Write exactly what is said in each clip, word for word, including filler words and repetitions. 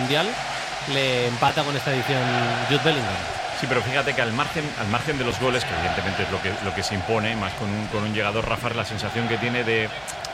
Mundial, le empata con esta edición Jude Bellingham. Sí, pero fíjate que al margen, al margen de los goles, que evidentemente es lo que, lo que se impone, más con un, con un llegador, Rafa, la sensación que tiene de,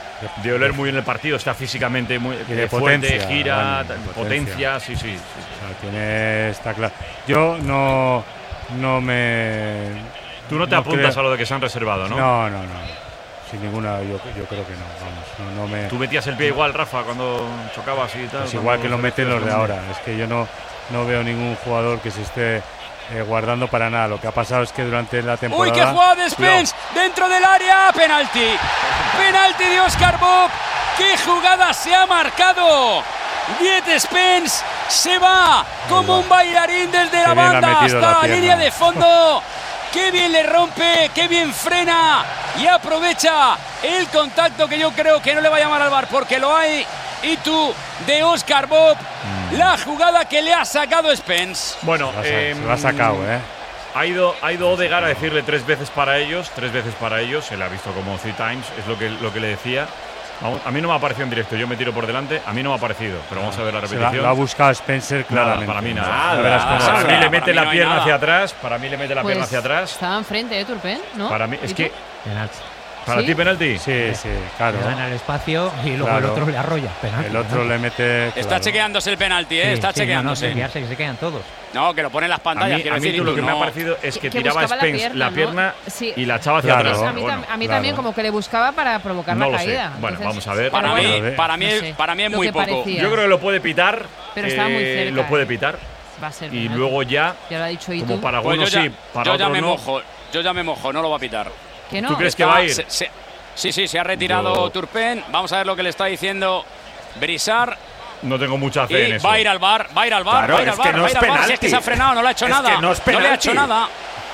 de oler muy bien el partido, está físicamente muy y de fuerte, potencia, gira, Dani, potencia. potencia, sí, sí. sí, sí. O sea, tiene, está claro. Yo no, no me... Tú no te no apuntas creo, a lo de que se han reservado, ¿no? No, no, no. Sin ninguna, yo, yo creo que no, vamos. No, no me, Tú metías el pie igual, Rafa, cuando chocabas y tal. pues igual que lo meten los de ahora. Es que yo no, no veo ningún jugador que se esté eh, guardando para nada. Lo que ha pasado es que durante la temporada... ¡Uy, qué jugada de Spence! No. Dentro del área, penalti. Penalti de Oscar Bob. ¡Qué jugada se ha marcado! Diet Spence se va como un bailarín desde la banda hasta la, la línea de fondo. ¡Qué bien le rompe! ¡Qué bien frena! Y aprovecha el contacto que yo creo que no le va a llamar al V A R porque lo hay. Y tú, de Oscar Bob, mm. la jugada que le ha sacado Spence. Bueno, se, eh, se lo ha sacado, ¿eh? Ha ido, ha ido Odegaard a decirle tres veces para ellos, tres veces para ellos. Se le ha visto como three times, es lo que, lo que le decía. Vamos, a mí no me ha parecido en directo, yo me tiro por delante, a mí no me ha parecido, pero vamos a ver la repetición. La, lo ha buscado Spencer claramente. Nada, para mí nada. nada, nada, nada, para nada, mí le mete para la mí no pierna nada. hacia atrás, para mí le mete la pues pierna hacia atrás. Estaba enfrente, ¿eh, Turpin? ¿No? Para mí, es que… Penalti. ¿Para ¿Sí? ti penalti? Sí, sí, claro. Le gana el espacio y luego Claro. el otro le arrolla. Penalti, El otro penalti. le mete… Está claro. chequeándose el penalti, ¿eh? Sí, Está sí, chequeándose. No, no, chequearse, que se quedan todos. No, que lo pone en las A pantallas, mí, quiero a mí decir. tú lo que no. me ha parecido es que, Que- que tiraba buscaba la Spence pierna, la ¿no? pierna Sí. y la echaba hacia Claro. atrás. A mí, Bueno, tam- a mí claro. también como que le buscaba para provocar no la lo caída. sé. Bueno, Entonces, vamos a ver. Para pero mí, bueno, para mí, no es- sé, para mí es lo muy que poco. parecía. Yo creo que lo puede pitar. Pero estaba muy eh, cerca, Lo puede ¿eh? pitar. va a ser Y penalti. luego ya, Ya lo ha dicho como Itu. para Pues algunos yo ya, sí, para yo ya otros me no. mojo, yo ya me mojo, no lo va a pitar. Que no. ¿Tú crees que Está- va a ir? se- se- sí, sí, se ha retirado Yo- Turpin. Vamos a ver lo que le está diciendo Brisar. No tengo mucha fe en Y eso. va a ir al V A R, va a ir al V A R, Claro, va a ir al es V A R, que no va a es ir al V A R. Si es penalti. que se ha frenado, no le ha hecho Es nada. que no es le ha hecho penalti. nada.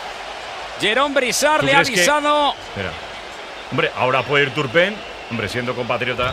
Jerón Brisar ¿Tú le ha crees que- avisado. Espera. Hombre, ahora puede ir Turpin. Hombre, siendo compatriota,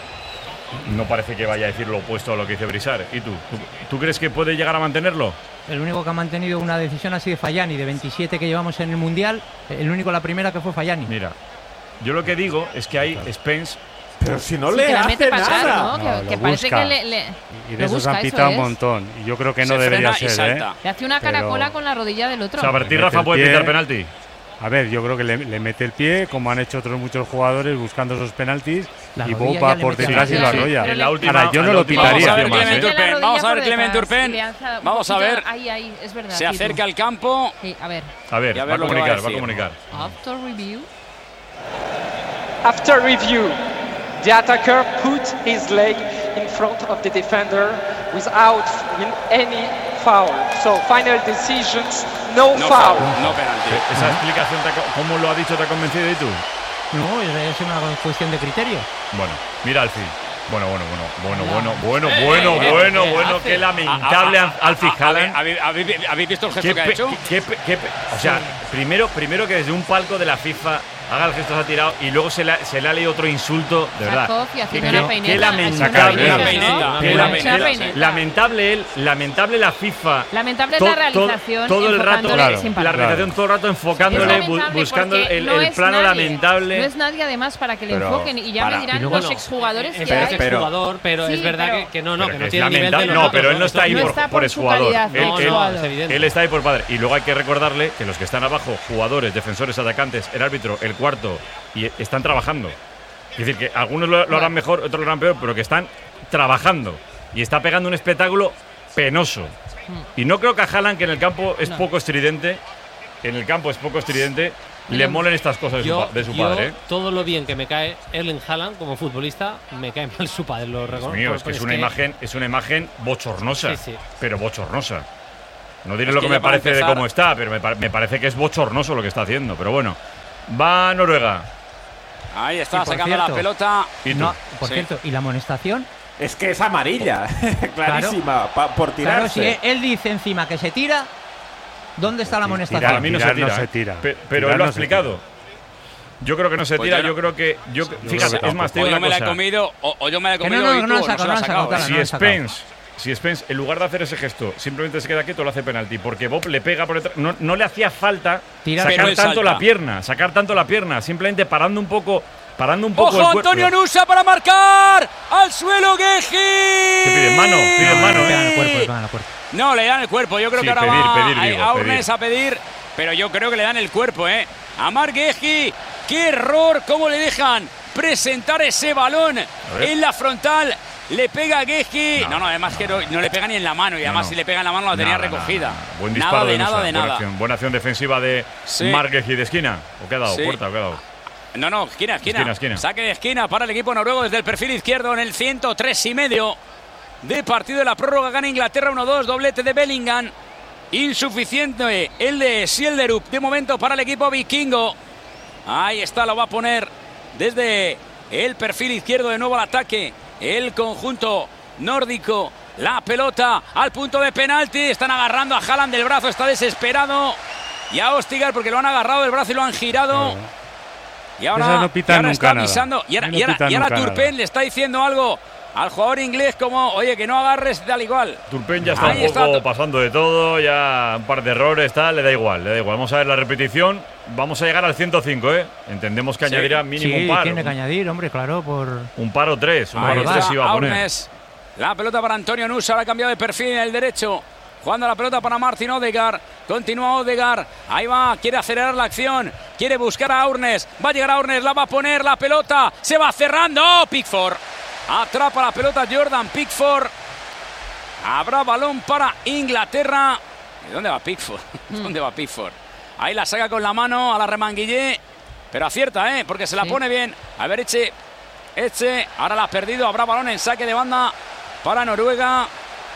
no parece que vaya a decir lo opuesto a lo que dice Brisar. ¿Y tú? ¿Tú, tú crees que puede llegar a mantenerlo? El único que ha mantenido una decisión ha sido Fallani, de veintisiete que llevamos en el Mundial. El único, la primera que fue Fallani. Mira, yo lo que digo es que hay Spence. Pero si no Sí, le que la hace mete para atrás, nada. ¿no? No, Que, lo que parece busca. que le, le- Y de lo esos busca, han eso pitado un es. montón. Y yo creo que no Se debería frena y ser, ¿eh? salta. Le hace una Pero- caracola con la rodilla del otro. O sea, para ti, Le Rafa, mete el puede pie. pitar penalti. A ver, yo creo que le, le mete el pie, como han hecho otros muchos jugadores buscando esos penaltis, La y rodilla Bob va ya le por mete detrás la y lo rodilla. arrolla. Pero En la le- última, Ahora, yo no en la lo última- Vamos a ver pitaría. más, Clement ¿eh? Turpin. Mete la Vamos a ver rodilla por Clement detrás, Turpin. le alza un Vamos a poquito- ver. Ahí, ahí, es verdad. Se Itu. acerca al campo. Sí, a ver. A ver, Y a va ver a lo que va a comunicar, va a decir. comunicar. After review. After review, the attacker put his leg in front of the defender without in any foul. So final decisions, no, No foul. foul, no penalti. Esa explicación, te ha co- ¿cómo lo ha dicho? ¿Te ha convencido y tú? No, es una cuestión de criterio. Bueno, mira Alfie. Bueno, bueno, bueno, bueno, bueno, bueno, Eh, bueno, eh, bueno, eh, bueno, hace- qué lamentable A- a- a- Alfie a- a- Haaland. ¿habéis- ¿Habéis habéis visto el gesto Qué que ha pe- hecho? qué pe- qué pe- o sea, primero, primero que desde un palco de la FIFA haga el gesto, se ha tirado y luego se le, ha- se le ha leído otro insulto, de verdad. Sacó y haciendo Qué- una qué peineta. lamentable. haciendo Una una peineta, ¿no? una Qué peineta. lamen- Una qué peineta. lamentable él, lamentable la FIFA. Lamentable To- la to- realización. todo el rato, enfocándole claro, sin la parar. realización todo el rato enfocándole, Es bu- lamentable buscando porque el, no el es plano nadie. lamentable. No es nadie además para que le Pero enfoquen y ya para- me dirán y luego los no. exjugadores Es que verdad hay. que es Pero- jugador, pero Sí, es verdad pero- que, que no, no, Pero que que no es tiene el nivel de lamentable. los No, pero otros, él no está ahí No por, está por por ese su jugador. calidad, Él, no, él- no, es evidente. él está ahí por padre. Y luego hay que recordarle que los que están abajo, jugadores, defensores, atacantes, el árbitro, el cuarto, y están trabajando. Es decir, que algunos lo, lo harán mejor, otros lo harán peor, pero que están trabajando. Y está pegando un espectáculo penoso. Y no creo que a Haaland, que en el campo es No. poco estridente, en el campo es poco estridente, le Yo- molen estas cosas de su, Yo, pa- de su yo, padre. ¿eh? todo lo bien que me cae Erling Haaland como futbolista, me cae mal su padre. Lo Dios reconozco. mío, es que es una imagen, es una imagen bochornosa, Sí, sí. pero bochornosa. No diré Es lo que que me ya para parece de empezar- cómo está, pero me, par- me parece que es bochornoso lo que está haciendo. Pero bueno, va Noruega. Ahí Y está por sacando la cierto, pelota. ¿Y tú? No, por Sí. cierto, ¿y la amonestación? Es que es amarilla, clarísima, pa- por Claro, si tirarse. él dice encima que se tira, ¿dónde está la Sí, amonestación? tirar, Para mí no se tirar tira. no se ¿eh? tira. Pe- pero Tirar él lo ha no se explicado. Yo creo que no se Pues tira. yo no- Yo creo que. Yo, creo fíjate, que es más, te O digo yo una me la he cosa. comido, o, o yo me la he Que no, comido no, y no tú lo han o no se sacado, la no has lo han sacado, sacado. claro. Si no lo he sacado. Spence, si Spence, en lugar de hacer ese gesto, simplemente se queda quieto, lo hace penalti. Porque Bob le pega por detrás. No, no le hacía falta Tirar, pero sacar él tanto salta. la pierna. Sacar tanto la pierna. Simplemente parando un poco. Parando un poco ¡Ojo, el cuerpo. Antonio Nusa para marcar! ¡Al suelo, Geji! ¿Qué piden? Mano, piden mano, Pegan el ¿eh? pegan la puerta. No, le dan el cuerpo. Yo creo Sí, que ahora pedir, va pedir, a, digo, a Aurnés pedir. a pedir, pero yo creo que le dan el cuerpo, ¿eh? A Marc Guehi, qué error, cómo le dejan presentar ese balón en la frontal. Le pega a Guehi. No. no, no, además que no, no le pega ni en la mano. Y No, además no. si le pega en la mano la tenía Nada, recogida. nada, nada. Buen disparo nada de, de nada, Nusa. de Buena nada. acción, buena acción defensiva de Sí. Marc Guehi de esquina. ¿O qué ha dado? Sí. ¿Puerta o qué ha dado? No, no, esquina, esquina, Esquina, esquina. Saque de esquina para el equipo noruego desde el perfil izquierdo en el ciento tres y medio de partido de la prórroga. Gana Inglaterra uno dos, doblete de Bellingham. Insuficiente el de Sielderup de momento para el equipo vikingo. Ahí está, lo va a poner desde el perfil izquierdo de nuevo al ataque. El conjunto nórdico. La pelota al punto de penalti. Están agarrando a Haaland del brazo, está desesperado. Y a Ostigar porque lo han agarrado del brazo y lo han girado. Claro. Y ahora, Esas no pitan y ahora nunca está nada. avisando. Y ahora, Ahí no y ahora- pitan y ahora nunca Turpin nada. le está diciendo algo al jugador inglés como, oye, que no agarres tal igual. Turpin ya está Ahí un poco está. pasando de todo, ya un par de errores, tal, le da igual, le da igual. Vamos a ver la repetición. Vamos a llegar al ciento cinco, ¿eh? Entendemos que Sí. añadirá mínimo Sí, un par. tiene que añadir, hombre, claro, por... Un par o tres, un Ahí par o está tres iba a poner. Aurnés. La pelota para Antonio Nusa, ahora ha cambiado de perfil en el derecho. Jugando la pelota para Martin Odegaard. Continúa Odegaard. Ahí va, quiere acelerar la acción. Quiere buscar a Aurnés. Va a llegar a Aurnés, la va a poner la pelota. Se va cerrando. ¡Oh, Pickford! Atrapa la pelota Jordan Pickford. Habrá balón para Inglaterra. ¿Y dónde va Pickford? ¿Dónde va Pickford? Ahí la saca con la mano a la Remanguillé. Pero acierta, ¿eh? Porque se la Sí. pone bien. A ver, Eche. Eche. Ahora la ha perdido. Habrá balón en saque de banda para Noruega.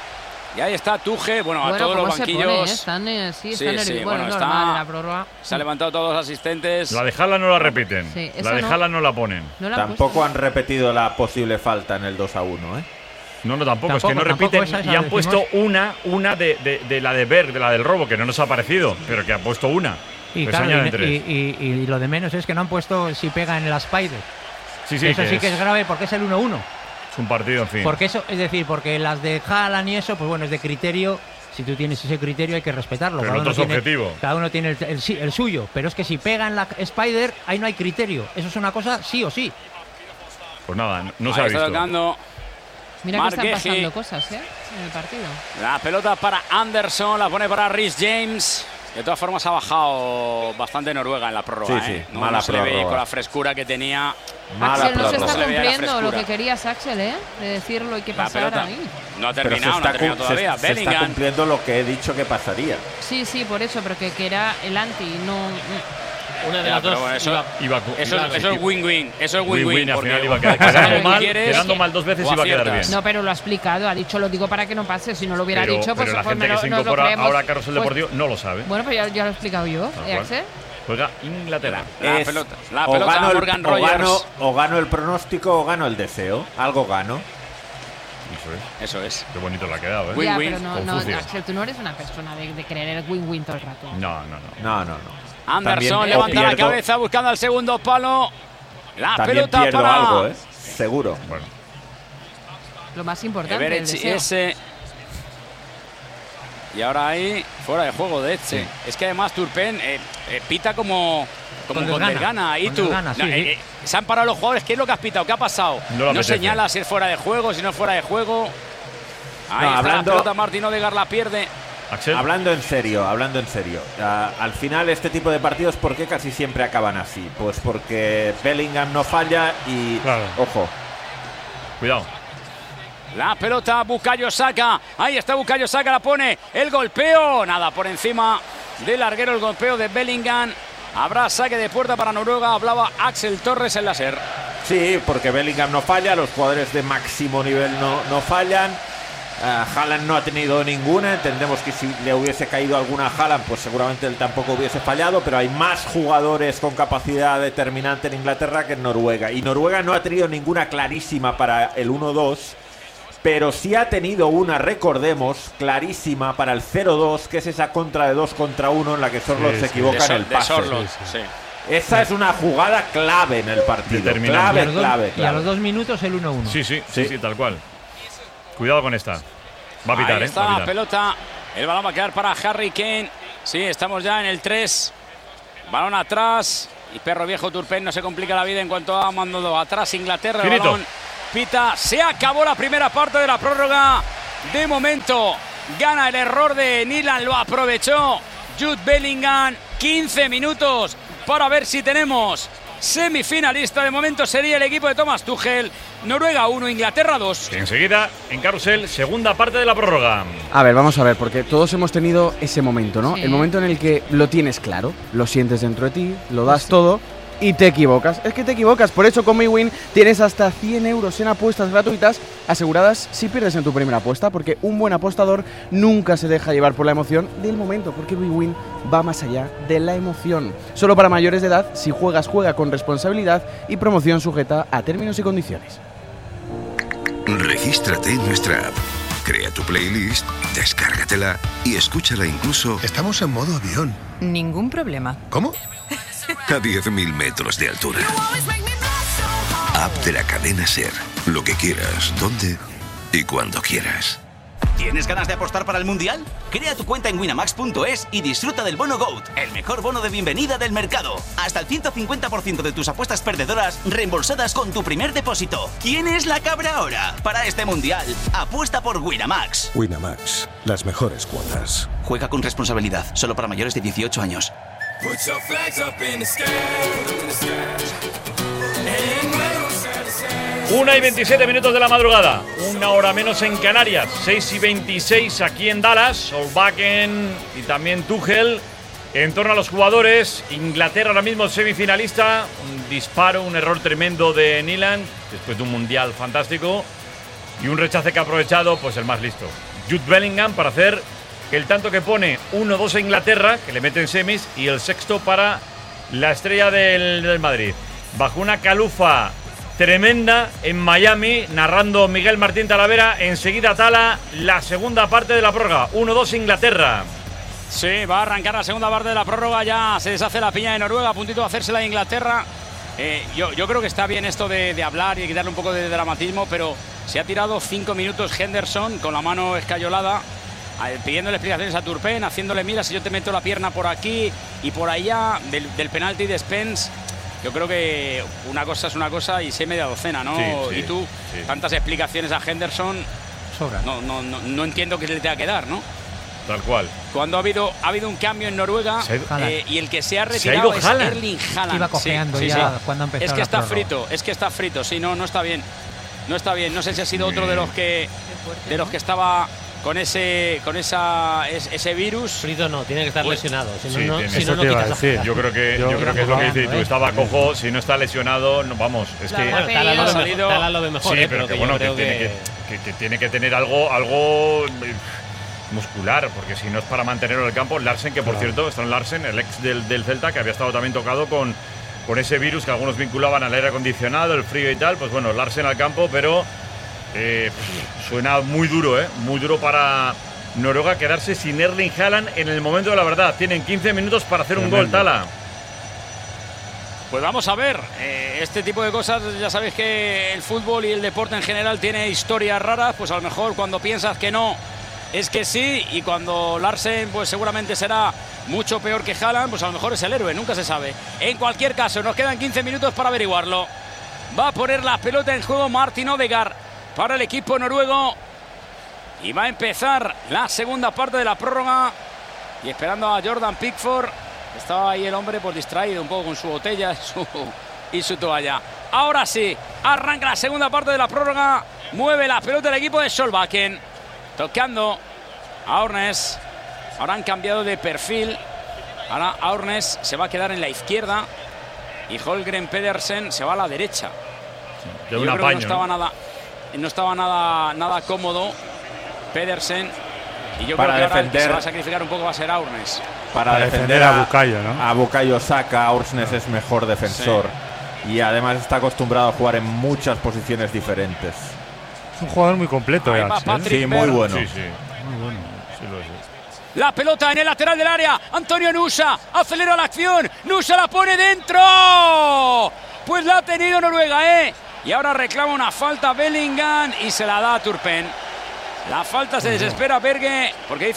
Y ahí está Tuche. Bueno, a Bueno, todos los ¿cómo se banquillos. pone, eh? Están, eh, sí, Sí, están sí, nerviosos. bueno, Bueno, está- normal, la prórroga. Se han levantado todos los asistentes. La de Haaland no la repiten. Sí, la esa de no. Haaland no la ponen. No la han Tampoco puesto. han repetido la posible falta en el dos a uno, ¿eh? No, no, tampoco, es que no Tampoco, tampoco repiten esa, esa y han la puesto decimos. una, una de, de, de la de Berg, de la del robo, que no nos ha parecido, pero que ha puesto una. Y, Pues claro, añaden y, tres. y- y- y lo de menos es que no han puesto si pega en la Spider. Sí, sí, Eso que sí es, que es grave porque es el uno uno. es un partido, en fin. Porque eso, es decir, porque las de Haaland y eso, pues bueno, es de criterio. Si tú tienes ese criterio hay que respetarlo. Pero el otro es tiene, objetivo. cada uno tiene el, el sí- el suyo. Pero es que si pega en la Spider, ahí no hay criterio. Eso es una cosa sí o sí. Pues nada, no, no se Ahí ha está visto. tocando Mira que Marc están Guehi. pasando cosas, ¿eh? En el partido. la pelota para Anderson. La pone para Rhys James. De todas formas ha bajado bastante Noruega en la prórroga. Sí, sí, ¿eh? No, mala no se le ve prórroga. con la frescura que tenía. Mala Axel no se prórroga. está Se le veía la cumpliendo lo frescura. que querías, Axel, ¿eh? De decirlo y que La pasara pelota ahí. no ha Pero se terminado, no está, ha terminado cum- todavía. se- se está Bellingham. cumpliendo lo que he dicho que pasaría. Sí, sí, por eso, pero que, que era el anti, no... Una de Ya, las pero dos. bueno, eso, iba- Iba a cu- eso, iba- eso es win-win. Eso es win-win. Win-win, al porque final iba a quedar pasa quedando lo que mal, quieres quedando mal dos veces o iba a quedar aciertas. bien. No, pero lo ha explicado, ha dicho, lo digo para que no pase. Si no lo hubiera pero, dicho, pues, pero la pues gente me que lo- se nos lo incorpora creemos. ahora a Carrusel Pues- Deportivo no lo sabe. Bueno, pues ya, ya lo he explicado yo, Tal ¿eh, cual. Axel? Juega Inglaterra. La Es pelota, la o pelota gano a el- Morgan o Rogers. gano, o gano el pronóstico o gano el deseo. Algo gano. Eso es. Eso es. Qué bonito le ha quedado, ¿eh? Win, ya, win, pero no, no, Confucio. Axel, tú no eres una persona de, de creer el win-win todo el rato. No, no, no. No, no, no. Anderson También levanta la pierdo- cabeza buscando al segundo palo. La También pelota pierdo para algo, ¿eh? Seguro. Bueno, Lo más importante, el Everett deseo. ese. Y ahora ahí, fuera de juego de Etche. Es que además Turpin eh, eh, pita como, como Con con desgana. desgana. Y Con tú, desgana, sí, no, sí. eh, eh, se han parado los jugadores. ¿Qué es lo que has pitado? ¿Qué ha pasado? No le apetece. señala si es fuera de juego, si no es fuera de juego. Ahí No, está hablando- la pelota, Martín Odegaard la pierde. Axel. Hablando en serio, hablando en serio. ah, al final este tipo de partidos, ¿por qué casi siempre acaban así? Pues porque Bellingham no falla y... Claro. Ojo. Cuidado. La pelota, Bukayo Saka. Ahí está Bukayo Saka, la pone. El golpeo. Nada, por encima del larguero el golpeo de Bellingham. Habrá saque de puerta para Noruega. Hablaba Axel Torres en la SER. Sí, porque Bellingham no falla, los jugadores de máximo nivel no, no fallan. Uh, Haaland no ha tenido ninguna. Entendemos que si le hubiese caído alguna a Haaland, pues seguramente él tampoco hubiese fallado. Pero hay más jugadores con capacidad determinante en Inglaterra que en Noruega. Y Noruega no ha tenido ninguna clarísima para el uno dos. Pero sí ha tenido una, recordemos, clarísima para el cero dos, que es esa contra de dos contra uno en la que Sorloth Sí, se sí. equivoca De en Sor- el de pase. Sorloth, Sí, sí. sí. Esa es una jugada clave en el partido. Determinante. Y a Clave, los dos- clave, y a clave. los dos minutos el uno uno. Sí, sí, sí, Sí. sí, tal cual. Cuidado con esta. Va a pitar, Ahí ¿eh? está Va a la pitar. pelota. El balón va a quedar para Harry Kane. Sí, estamos ya en el tres. Balón atrás. Y Perro Viejo Turpin no se complica la vida en cuanto ha mandado atrás Inglaterra. El Finito. balón pita. Se acabó la primera parte de la prórroga. De momento, gana el error de Nyland, lo aprovechó Jude Bellingham. quince minutos para ver si tenemos semifinalista. De momento sería el equipo de Thomas Tuchel. Noruega uno, Inglaterra dos. Enseguida, en Carrusel, segunda parte de la prórroga. A ver, vamos a ver, porque todos hemos tenido ese momento, ¿no? Sí. El momento en el que lo tienes claro, lo sientes dentro de ti, lo das todo y te equivocas. Es que te equivocas, por eso con MyWin tienes hasta cien euros en apuestas gratuitas aseguradas si pierdes en tu primera apuesta, porque un buen apostador nunca se deja llevar por la emoción del momento, porque MyWin va más allá de la emoción. Solo para mayores de edad, si juegas, juega con responsabilidad y promoción sujeta a términos y condiciones. Regístrate en nuestra app. Crea tu playlist, descárgatela y escúchala incluso Estamos en modo avión. Ningún problema. ¿Cómo? a diez mil metros de altura. App de la cadena SER. Lo que quieras, donde y cuando quieras. ¿Tienes ganas de apostar para el Mundial? Crea tu cuenta en winamax punto es y disfruta del bono GOAT, el mejor bono de bienvenida del mercado. Hasta el ciento cincuenta por ciento de tus apuestas perdedoras reembolsadas con tu primer depósito. ¿Quién es la cabra ahora? Para este Mundial, apuesta por Winamax. Winamax, las mejores cuotas. Juega con responsabilidad, solo para mayores de dieciocho años. Una y veintisiete minutos de la madrugada, una hora menos en Canarias, seis y veintiséis aquí en Dallas. Solbakken y también Tuchel en torno a los jugadores. Inglaterra ahora mismo semifinalista, un disparo, un error tremendo de Nyland después de un mundial fantástico y un rechace que ha aprovechado pues el más listo, Jude Bellingham, para hacer el tanto que pone uno dos a Inglaterra, que le mete en semis, y el sexto para la estrella del, del Madrid. Bajo una calufa tremenda en Miami, narrando Miguel Martín Talavera. Enseguida Tala, la segunda parte de la prórroga. uno dos Inglaterra. Sí, va a arrancar la segunda parte de la prórroga. Ya se deshace la piña de Noruega, a puntito de hacérsela a Inglaterra. Eh, yo, yo creo que está bien esto de, de hablar y de quitarle un poco de dramatismo, pero se ha tirado cinco minutos Henderson con la mano escayolada, pidiéndole explicaciones a Turpin, haciéndole, mira, si yo te meto la pierna por aquí y por allá, del, del penalti de Spence. Yo creo que una cosa es una cosa y sé media docena, ¿no? Sí, sí, y tú, sí. tantas explicaciones a Henderson, Sobra. no, no, no, no entiendo qué le tenga que dar, ¿no? Tal cual. Cuando ha habido, ha habido un cambio en Noruega eh, y el que se ha retirado se ha es Haaland. Erling Haaland. Iba cojeando sí, ya sí, sí. cuando ha empezado Es que la está prórroga. frito, es que está frito, sí, no, no está bien. No está bien, no sé si ha sido otro de los que de los que estaba con ese con esa es, ese virus. Frito no, tiene que estar Pues, lesionado, si no, sí, no, tiene. si no, Eso no te iba a quitas la decir. jugada. Yo creo que, yo Yo- creo que es lo que dices tú. ¿eh? Estaba cojo, si no está lesionado, no, vamos. Es que. Bueno, Tala lo, Ha ve salido- mejor, Tala lo ve mejor, sí, eh, pero que yo bueno, que creo tiene que, que- que tiene que tener algo, algo eh, muscular, porque si no es para mantenerlo en el campo. Larsen, que por Claro. cierto, Stan Larsen, el ex del, del Celta, que había estado también tocado con, con ese virus que algunos vinculaban al aire acondicionado, el frío y tal. Pues bueno, Larsen al campo, pero eh, suena muy duro, ¿eh? Muy duro para Noruega quedarse sin Erling Haaland en el momento de la verdad. Tienen quince minutos para hacer un gol, Tremendo. Tala. Pues vamos a ver, eh, este tipo de cosas, ya sabéis que el fútbol y el deporte en general tiene historias raras, pues a lo mejor cuando piensas que no, es que sí, y cuando Larsen pues seguramente será mucho peor que Haaland, pues a lo mejor es el héroe, nunca se sabe. En cualquier caso, nos quedan quince minutos para averiguarlo. Va a poner la pelota en juego Martin Odegaard para el equipo noruego y va a empezar la segunda parte de la prórroga, y esperando a Jordan Pickford. Estaba ahí el hombre pues distraído un poco con su botella y su, y su toalla. Ahora sí, arranca la segunda parte de la prórroga. Mueve la pelota el equipo de Solbakken, tocando a Ornes. Ahora han cambiado de perfil. Ahora Ornes se va a quedar en la izquierda y Holgren Pedersen se va a la derecha. De Yo un creo que apaño, no estaba ¿no? nada, no estaba nada, nada cómodo Pedersen. Y yo Para creo que ahora el que defender- se va a sacrificar un poco va a ser Aurnes. Para, Para defender, defender a Bukayo, ¿no? A Bukayo Saka, Orsnes es mejor defensor. Y además está acostumbrado a jugar en muchas posiciones diferentes. Es un jugador muy completo, Ahí ya. va ¿sí? Patrick Sí, muy Berg. bueno. Sí, sí. Muy bueno. Sí lo es. La pelota en el lateral del área. Antonio Nusa acelera la acción. Nusa la pone dentro. Pues la ha tenido Noruega, ¿eh? Y ahora reclama una falta Bellingham y se la da a Turpin. La falta se desespera Berge porque dice